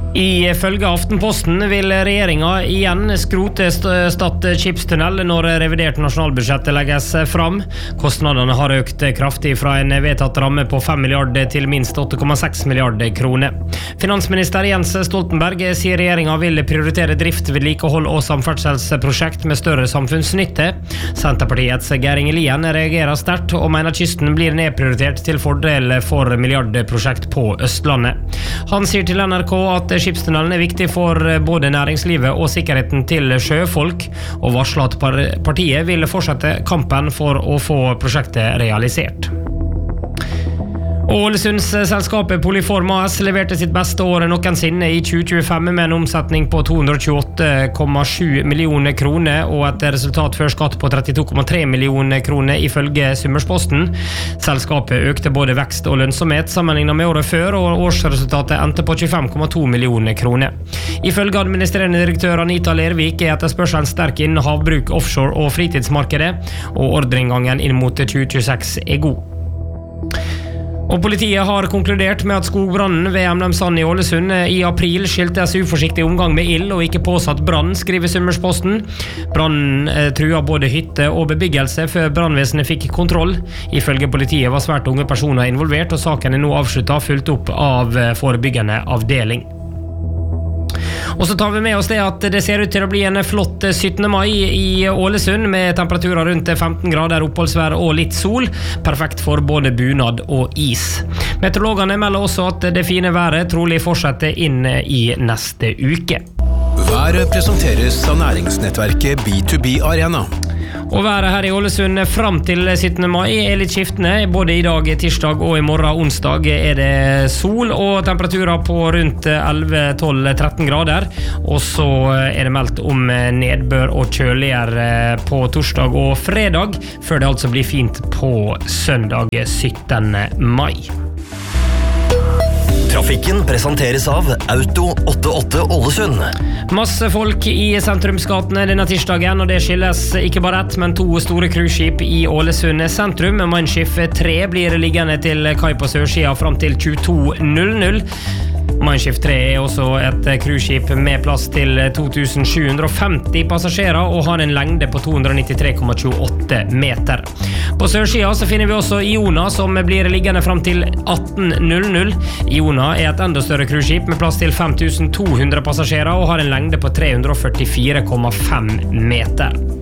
Ifølge Aftenposten vil regjeringen igjen skrote Stad skipstunnel når revidert nasjonalbudsjett legges fram. Kostnadene har økt kraftig fra en vedtatt ramme på 5 milliarder til minst 8,6 milliarder kroner. Finansminister Jens Stoltenberg sier regjeringen vil prioritere drift, vedlikehold og samferdselsprosjekt med større samfunnsnytte. Senterpartiets Geir Inge Lien reagerer sterkt og mener kysten blir nedprioritert til fordel for milliardprosjekt på Østlandet. Han sier til NRK at skipstunnelen er viktig for både næringslivet og sikkerheten til sjøfolk, og varsler at partiet vil fortsette kampen for å få prosjektet realisert. Ålesundsselskapet Polyform AS leverte sitt beste år noensinne i 2025 med en omsetning på 228,7 millioner kroner og et resultat før skatt på 32,3 millioner kroner ifølge Summersposten. Selskapet økte både vekst og lønnsomhet sammenlignet med året før, og årsresultatet endte på 25,2 millioner kroner. Ifølge administrerende direktør Anita Lervik er etterspørselen sterk innen havbruk, offshore og fritidsmarkedet, og ordreinngangen inn mot 2026 er god. Og politiet har konkludert med at skogbrannen ved M&M Sand i Ålesund i april skyldtes uforsiktig omgang med ild og ikke påsatt brann, skriver Summersposten. Brannen trua både hytte og bebyggelse før brannvesenet fikk kontroll. Ifølge politiet var svært unge personer involvert, og saken er nå avsluttet, fulgt opp av forebyggende avdeling. Og så tar vi med oss det at det ser ut til å bli en flott 17. mai i Ålesund med temperaturer rundt 15 grader, oppholdsvær og litt sol. Perfekt for både bunad og is. Meteorologene melder også at det fine været trolig fortsetter inn i neste uke. Været presenteres av næringsnettverket B2B Arena. Og været her i Ålesund frem til 17. mai er litt skiftende. Både i dag, tirsdag og i morgen, onsdag, er det sol og temperaturer på rundt 11-12-13 grader. Og så er det meldt om nedbør og kjøligere på torsdag og fredag, før det altså blir fint på søndag 17. mai. Trafikken presenteres av Auto 88 Ålesund. Masse folk i sentrumsgatene denne tirsdagen, og det skyldes ikke bare ett, men 2 store cruiseskip i Ålesund sentrum. Mein Schiff 3 blir liggende til kai på sørsida frem til 22:00. Mein Schiff 3 er også et cruiseskip med plass til 2750 passasjerer og har en lengde på 293,28 meter. På sørsida så finner vi også Iona, som blir liggende frem til 18:00. Iona er et enda større cruiseskip med plass til 5200 passasjerer og har en lengde på 344,5 meter.